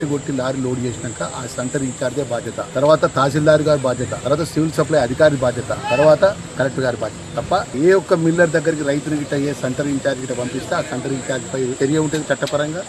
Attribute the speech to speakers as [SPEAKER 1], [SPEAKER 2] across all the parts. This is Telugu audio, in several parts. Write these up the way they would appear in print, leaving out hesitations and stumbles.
[SPEAKER 1] కొట్టి లారీ లోడ్ చేసినాక ఆ సెంటర్ ఇన్ఛార్జే బాధ్యత, తర్వాత తహసీల్దార్ గారి బాధ్యత, తర్వాత సివిల్ సప్లై అధికారి బాధ్యత, తర్వాత కలెక్టర్ గారి బాధ్యత. తప్ప ఏ ఒక్క మిల్లర్ దగ్గరికి రైతుని గిట్ట ఏ సెంటర్ ఇన్ఛార్జ్ గిట్ట పంపిస్తే ఆ సెంటర్ ఇన్ఛార్జ్ పై చర్య ఉంటుంది చట్టపరంగా.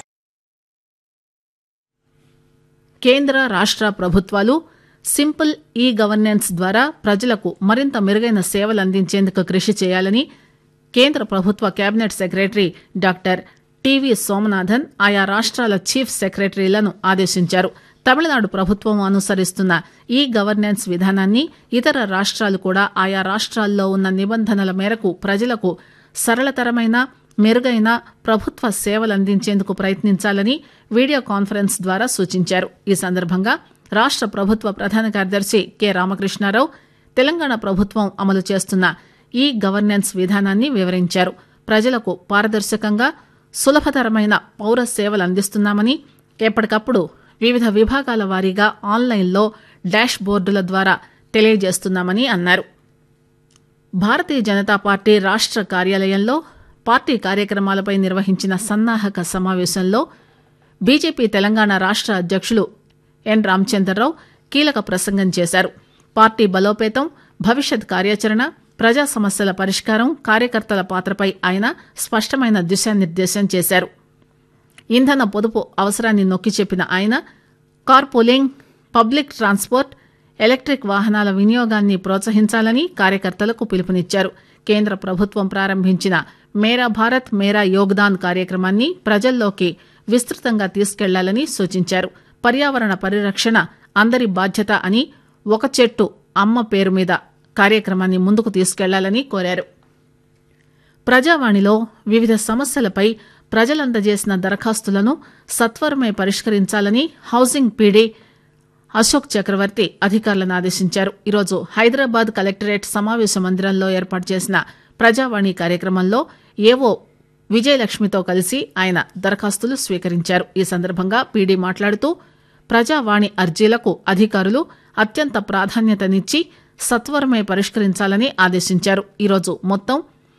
[SPEAKER 2] కేంద్ర రాష్ట్ర ప్రభుత్వాలు సింపుల్ ఈ గవర్నెన్స్ ద్వారా ప్రజలకు మరింత మెరుగైన సేవలు అందించేందుకు కృషి చేయాలని కేంద్ర ప్రభుత్వ cabinet secretary doctor TV Somanathan ఆయా రాష్ట్రాల చీఫ్ సెక్రటరీలను ఆదేశించారు. తమిళనాడు ప్రభుత్వం అనుసరిస్తున్న ఈ గవర్నెన్స్ విధానాన్ని ఇతర రాష్ట్రాలు కూడా ఆయా రాష్ట్రాల్లో ఉన్న నిబంధనల మేరకు ప్రజలకు సరళతరమైన మెరుగైన ప్రభుత్వ సేవలు అందించేందుకు ప్రయత్నించాలని వీడియో కాన్ఫరెన్స్ ద్వారా సూచించారు. ఈ సందర్భంగా రాష్ట్ర ప్రభుత్వ ప్రధాన కార్యదర్శి కె రామకృష్ణారావు తెలంగాణ ప్రభుత్వం అమలు చేస్తున్న ఈ గవర్నెన్స్ విధానాన్ని వివరించారు. ప్రజలకు పారదర్శకంగా సులభతరమైన పౌర సేవలు అందిస్తున్నామని, ఎప్పటికప్పుడు వివిధ విభాగాల వారీగా ఆన్లైన్లో డాష్ బోర్డుల ద్వారా తెలియజేస్తున్నామని అన్నారు. భారతీయ జనతా పార్టీ రాష్ట్ర కార్యాలయంలో పార్టీ కార్యక్రమాలపై నిర్వహించిన సన్నాహక సమావేశంలో బీజేపీ తెలంగాణ రాష్ట్ర అధ్యక్షులు ఎన్ రామచంద్రరావు కీలక ప్రసంగం చేశారు. పార్టీ బలోపేతం, భవిష్యత్ కార్యాచరణ, ప్రజా సమస్యల పరిష్కారం, కార్యకర్తల పాత్రపై ఆయన స్పష్టమైన దిశానిర్దేశం చేశారు. ఇంధన పొదుపు అవసరాన్ని నొక్కి చెప్పిన ఆయన car pooling, public transport, electric వాహనాల వినియోగాన్ని ప్రోత్సహించాలని కార్యకర్తలకు పిలుపునిచ్చారు. కేంద్ర ప్రభుత్వం ప్రారంభించిన మేరా భారత్ మేరా యోగ్దాన్ కార్యక్రమాన్ని ప్రజల్లోకి విస్తృతంగా తీసుకెళ్లాలని సూచించారు. పర్యావరణ పరిరక్షణ అందరి బాధ్యత అని, ఒక చెట్టు అమ్మ పేరు మీద కార్యక్రమాన్ని ముందుకు తీసుకెళ్లాలని కోరారు. ప్రజావాణిలో వివిధ సమస్యలపై ప్రజలందజేసిన దరఖాస్తులను సత్వరమే పరిష్కరించాలని హౌసింగ్ పీడీ అశోక్ చక్రవర్తి అధికారులను ఆదేశించారు. ఈరోజు హైదరాబాద్ కలెక్టరేట్ సమావేశ మందిరంలో ఏర్పాటు చేసిన ప్రజావాణి కార్యక్రమంలో ఏవో విజయలక్ష్మితో కలిసి ఆయన దరఖాస్తులు స్వీకరించారు. ఈ సందర్భంగా పీడీ మాట్లాడుతూ ప్రజావాణి అర్జీలకు అధికారులు అత్యంత ప్రాధాన్యతనిచ్చి సత్వరమే పరిష్కరించాలని ఆదేశించారు. ఈరోజు మొత్తం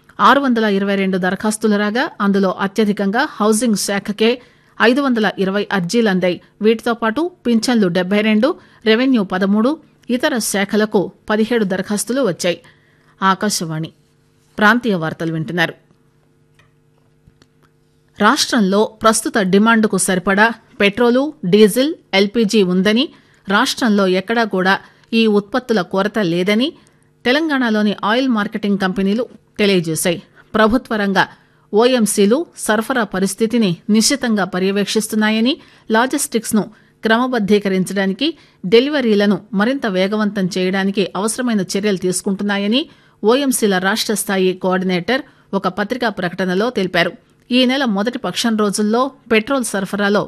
[SPEAKER 2] 622 దరఖాస్తులు రాగా అందులో అత్యధికంగా హౌసింగ్ శాఖకే 520 అర్జీలు అందాయి. వీటితో పాటు పింఛన్లు 72, రెవెన్యూ 13, ఇతర శాఖలకు 17 దరఖాస్తులు వచ్చాయి. ఆకాశవాణి ప్రాంతీయ వార్తలు వింటున్నారు. రాష్ట్రంలో ప్రస్తుత డిమాండ్కు సరిపడా పెట్రోలు, డీజిల్, ఎల్పీజీ ఉందని, రాష్ట్రంలో ఎక్కడా కూడా ఈ ఉత్పత్తుల కొరత లేదని తెలంగాణలోని ఆయిల్ మార్కెటింగ్ కంపెనీలు తెలియజేశాయి. ప్రభుత్వ రంగ ఓఎంసీలు సరఫరా పరిస్థితిని నిశితంగా పర్యవేక్షిస్తున్నాయని, లాజిస్టిక్స్ ను క్రమబద్దీకరించడానికి, డెలివరీలను మరింత వేగవంతం చేయడానికి అవసరమైన చర్యలు తీసుకుంటున్నాయని ఓఎంసీల రాష్ట్ర స్థాయి కోఆర్డినేటర్ ఒక పత్రికా ప్రకటనలో తెలిపారు. ఈ నెల మొదటి పక్షం రోజుల్లో పెట్రోల్ సరఫరాలో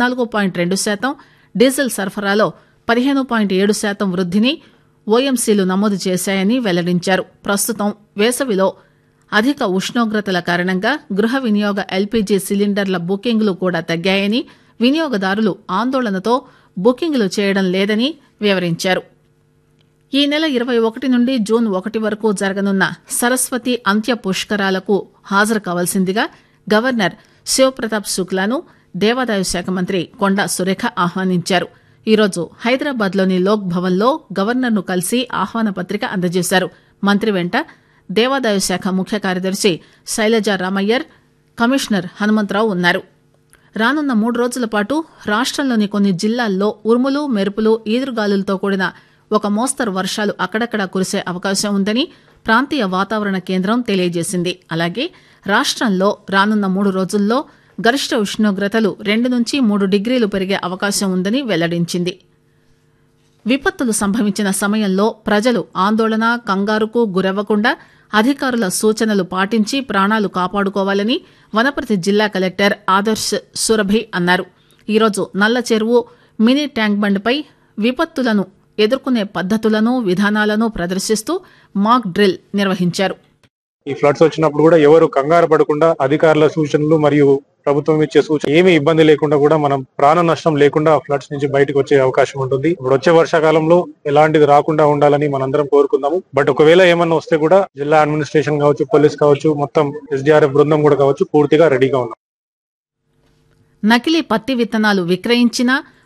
[SPEAKER 2] 14.2%, డీజిల్ సరఫరాలో 15.7% వృద్ధిని ఓఎంసీలు నమోదు చేశాయని వెల్లడించారు. ప్రస్తుతం వేసవిలో అధిక ఉష్ణోగ్రతల కారణంగా గృహ వినియోగ ఎల్పీజీ సిలిండర్ల బుకింగ్లు కూడా తగ్గాయని, వినియోగదారులు ఆందోళనతో బుకింగ్లు చేయడం లేదని వివరించారు. ఈ నెల 21 నుండి జూన్ 1 వరకు జరగనున్న సరస్వతి అంత్య పుష్కరాలకు హాజరు కావాల్సిందిగా గవర్నర్ శివప్రతాప్ శుక్లాను దేవాదాయ శాఖ మంత్రి కొండా సురేఖ ఆహ్వానించారు. ఈరోజు హైదరాబాద్లోని లోక్ భవన్లో గవర్నర్ను కలిసి ఆహ్వాన పత్రిక అందజేశారు. మంత్రి వెంట దేవాదాయ శాఖ ముఖ్య కార్యదర్శి శైలజా రామయ్యర్, కమిషనర్ హనుమంతరావు ఉన్నారు. రానున్న 3 రోజుల పాటు రాష్ట్రంలోని కొన్ని జిల్లాల్లో ఉరుములు, మెరుపులు, ఈదురుగాలులతో కూడిన ఒక మోస్తరు వర్షాలు అక్కడక్కడా కురిసే అవకాశం ఉందని ప్రాంతీయ వాతావరణ కేంద్రం తెలియజేసింది. అలాగే రాష్ట్రంలో రానున్న 3 రోజుల్లో గరిష్ట ఉష్ణోగ్రతలు 2 నుంచి 3 డిగ్రీలు పెరిగే అవకాశం ఉందని వెల్లడించింది. విపత్తులు సంభవించిన సమయంలో ప్రజలు ఆందోళన, కంగారుకు గురవ్వకుండా అధికారుల సూచనలు పాటించి ప్రాణాలు కాపాడుకోవాలని వనపర్తి జిల్లా కలెక్టర్ ఆదర్శ్ సురభి అన్నారు. ఈరోజు నల్ల చెరువు మినీ ట్యాంక్ బండ్పై విపత్తులను ఎదుర్కొనే పద్దతులను, విధానాలను ప్రదర్శిస్తూ మాక్ డ్రిల్ నిర్వహించారు.
[SPEAKER 3] ఈ ఫ్లడ్స్ వచ్చినప్పుడు కూడా ఎవరు కంగారు పడకుండా అధికారుల సూచనలు మరియు ప్రభుత్వం ఇచ్చే సూచన ఏమీ ఇబ్బంది లేకుండా కూడా మనం ప్రాణ నష్టం లేకుండా ఫ్లడ్స్ నుంచి బయటకు వచ్చే అవకాశం ఉంటుంది. ఇప్పుడు వచ్చే వర్షాకాలంలో ఎలాంటిది రాకుండా ఉండాలని మనందరం కోరుకుందాము. బట్ ఒకవేళ ఏమన్నా వస్తే కూడా జిల్లా అడ్మినిస్ట్రేషన్ కావచ్చు, పోలీస్ కావచ్చు, మొత్తం ఎస్డిఆర్ఎఫ్ బృందం కూడా కావచ్చు, పూర్తిగా రెడీగా ఉన్నాం.
[SPEAKER 2] నకిలీ పత్తి విత్తనాలు విక్రయించినా